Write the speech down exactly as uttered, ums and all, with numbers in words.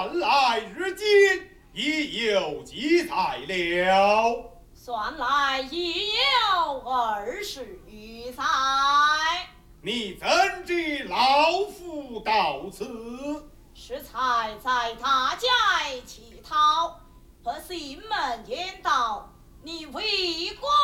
算来日今已有记载了。 算来已有二十余载。 你怎知老夫到此？ 适才在大街乞讨，和西门言道：“你为官